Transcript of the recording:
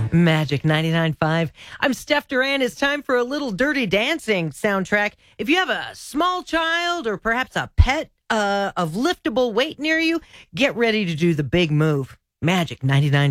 Magic 99.5. I'm Steph Duran. It's time for a little Dirty Dancing soundtrack. If you have a small child or perhaps a pet of liftable weight near you, get ready to do the big move. Magic 99.5.